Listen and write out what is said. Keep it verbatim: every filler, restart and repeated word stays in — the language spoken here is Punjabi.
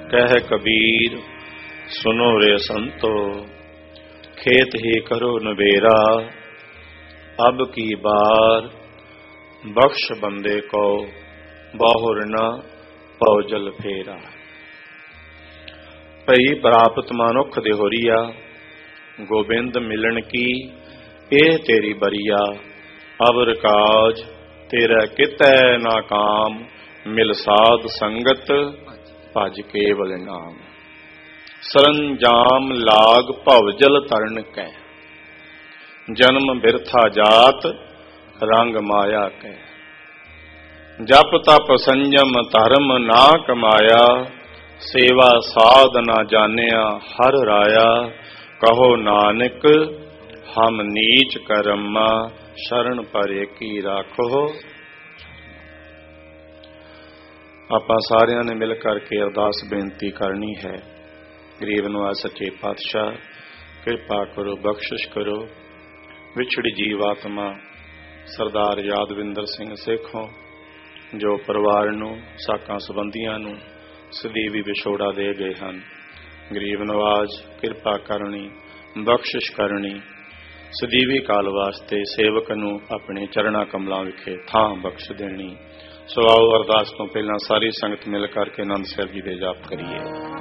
कह कबीर सुनो रे संतो, खेत ही करो नबेरा, अब की बार बख्श बंदे को, बहुर न पौ जल फेरा। भई प्राप्त मानुख देहोरिया, गोबिंद मिलन की एह तेरी बरिया। अवर काज तेरा कितै ना काम, मिल साध संगत भज केवल नाम। सरंजाम लाग भव जल तरन कै, जन्म बिरथा जात रंग माया कै। जप तप संयम धर्म ना कमाया, सेवा साध ना जानिया हर राया। कहो नानक हम नीच करमा, शरण पर एकी राखो। ਆਪਾਂ ਸਾਰਿਆਂ ਨੇ ਮਿਲ ਕਰਕੇ ਅਰਦਾਸ ਬੇਨਤੀ ਕਰਨੀ ਹੈ। ਗਰੀਬ ਨਵਾਜ਼ ਸੱਚੇ ਪਾਤਸ਼ਾਹ ਕਿਰਪਾ ਕਰੋ, ਬਖਸ਼ਿਸ਼ ਕਰੋ। ਵਿਛੜੀ ਜੀਵ ਆਤਮਾ ਸਰਦਾਰ ਯਾਦਵਿੰਦਰ ਸਿੰਘ ਸੇਖੋਂ, ਜੋ ਪਰਿਵਾਰ ਨੂੰ ਸਾਕਾਂ ਸੰਬੰਧੀਆਂ ਨੂੰ ਸਦੀਵੀ ਵਿਛੋੜਾ ਦੇ ਗਏ ਹਨ, ਗਰੀਬ ਨਵਾਜ਼ ਕਿਰਪਾ ਕਰਨੀ, ਬਖਸ਼ਿਸ਼ ਕਰਨੀ, ਸਦੀਵੀ ਕਾਲ ਵਾਸਤੇ ਸੇਵਕ ਨੂੰ ਆਪਣੇ ਚਰਣਾ ਕਮਲਾਂ ਵਿਖੇ ਥਾਂ ਬਖਸ਼ ਦੇਣੀ। ਸੋ ਆਓ ਅਰਦਾਸ ਤੋਂ ਪਹਿਲਾਂ ਸਾਰੀ ਸੰਗਤ ਮਿਲ ਕਰਕੇ ਆਨੰਦ ਸਾਹਿਬ ਜੀ ਦੇ ਜਾਪ ਕਰੀਏ।